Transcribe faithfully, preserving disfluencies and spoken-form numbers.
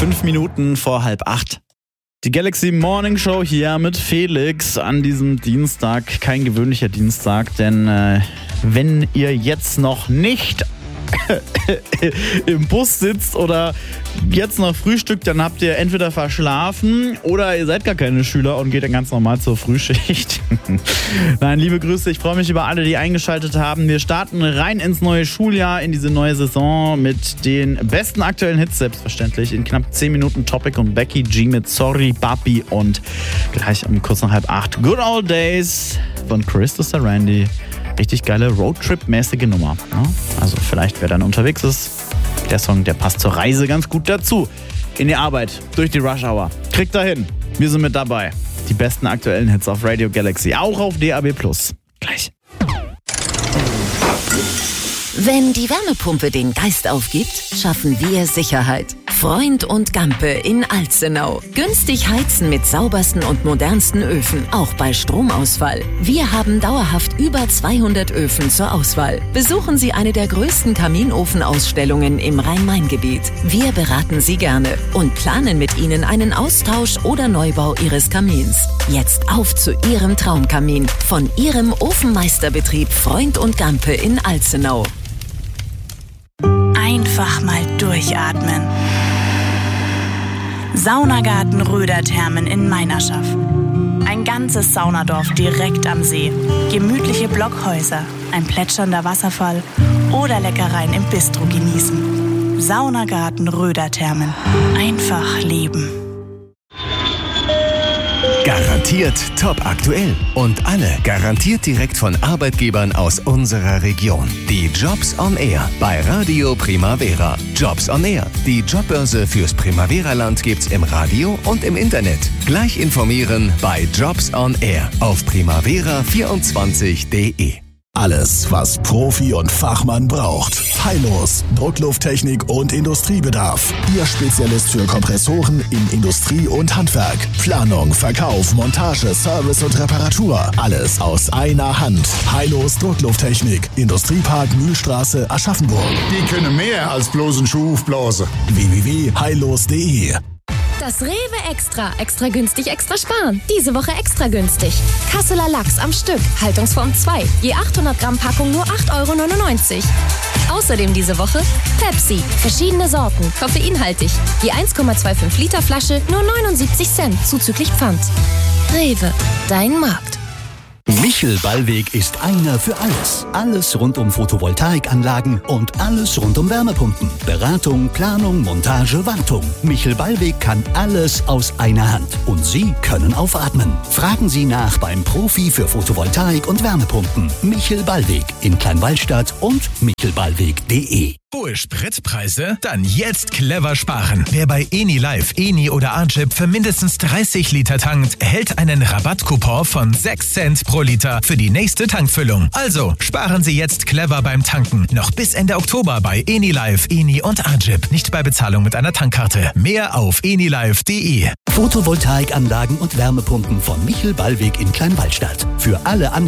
Fünf Minuten vor halb acht. Die Galaxy Morning Show hier mit Felix an diesem Dienstag. Kein gewöhnlicher Dienstag, denn äh, wenn ihr jetzt noch nicht im Bus sitzt oder jetzt noch frühstückt, dann habt ihr entweder verschlafen oder ihr seid gar keine Schüler und geht dann ganz normal zur Frühschicht. Nein, liebe Grüße, ich freue mich über alle, die eingeschaltet haben. Wir starten rein ins neue Schuljahr, in diese neue Saison mit den besten aktuellen Hits, selbstverständlich. In knapp zehn Minuten Topic und Becky G mit Sorry Papi und gleich um kurz nach halb acht Good Old Days von Chris Randy. Richtig geile Roadtrip-mäßige Nummer. Ne? Also vielleicht, wer dann unterwegs ist, der Song, der passt zur Reise ganz gut dazu. In die Arbeit, durch die Rush Hour. Kriegt er hin. Wir sind mit dabei. Die besten aktuellen Hits auf Radio Galaxy, auch auf D A B plus. Gleich. Wenn die Wärmepumpe den Geist aufgibt, schaffen wir Sicherheit. Freund und Gampe in Alzenau. Günstig heizen mit saubersten und modernsten Öfen, auch bei Stromausfall. Wir haben dauerhaft über zweihundert Öfen zur Auswahl. Besuchen Sie eine der größten Kaminofenausstellungen im Rhein-Main-Gebiet. Wir beraten Sie gerne und planen mit Ihnen einen Austausch oder Neubau Ihres Kamins. Jetzt auf zu Ihrem Traumkamin von Ihrem Ofenmeisterbetrieb Freund und Gampe in Alzenau. Einfach mal durchatmen. Saunagarten Röderthermen in Meinerschaff. Ein ganzes Saunadorf direkt am See. Gemütliche Blockhäuser, ein plätschernder Wasserfall oder Leckereien im Bistro genießen. Saunagarten Röderthermen. Einfach leben. Garantiert top aktuell und alle garantiert direkt von Arbeitgebern aus unserer Region. Die Jobs on Air bei Radio Primavera. Jobs on Air, die Jobbörse fürs Primavera-Land gibt's im Radio und im Internet. Gleich informieren bei Jobs on Air auf primavera vierundzwanzig punkt de. Alles, was Profi und Fachmann braucht. Heilos, Drucklufttechnik und Industriebedarf. Ihr Spezialist für Kompressoren in Industrie und Handwerk. Planung, Verkauf, Montage, Service und Reparatur. Alles aus einer Hand. Heilos Drucklufttechnik. Industriepark Mühlstraße, Aschaffenburg. Die können mehr als bloß einen Schuh aufblasen. w w w punkt heilos punkt de. Das Rewe Extra. Extra günstig, extra sparen. Diese Woche extra günstig. Kasseler Lachs am Stück. Haltungsform zwei. Je achthundert Gramm Packung nur acht Euro neunundneunzig. Außerdem diese Woche Pepsi. Verschiedene Sorten. Koffeinhaltig. Je eins Komma fünfundzwanzig Liter Flasche nur neunundsiebzig Cent. Zuzüglich Pfand. Rewe. Dein Markt. Michel Ballweg ist einer für alles. Alles rund um Photovoltaikanlagen und alles rund um Wärmepumpen. Beratung, Planung, Montage, Wartung. Michel Ballweg kann alles aus einer Hand. Und Sie können aufatmen. Fragen Sie nach beim Profi für Photovoltaik und Wärmepumpen. Michel Ballweg in Kleinwallstadt und michelballweg punkt de. Hohe Spritpreise? Dann jetzt clever sparen. Wer bei Eni Live, Eni oder Archip für mindestens dreißig Liter tankt, erhält einen Rabattcoupon von sechs Cent pro Liter für die nächste Tankfüllung. Also sparen Sie jetzt clever beim Tanken. Noch bis Ende Oktober bei Eni Live, Eni und Archip. Nicht bei Bezahlung mit einer Tankkarte. Mehr auf enilive punkt de. Photovoltaikanlagen und Wärmepumpen von Michel Ballweg in Kleinwallstadt. Für alle Anlagen